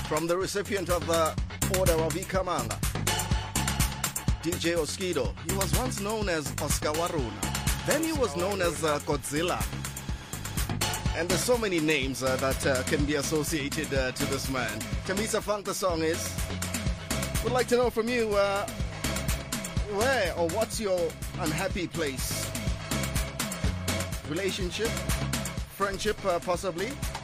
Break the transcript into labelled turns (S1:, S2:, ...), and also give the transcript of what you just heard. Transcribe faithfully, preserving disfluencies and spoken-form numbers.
S1: from the recipient of the Order of Ikamanga, D J Oskido. He was once known as Oscar Waruna. Then he was known as uh, Godzilla. And there's so many names uh, that uh, can be associated uh, to this man. Chamisa Funk, the song is. Would like to know from you, uh, where or what's your unhappy place? Relationship? Friendship, uh, possibly?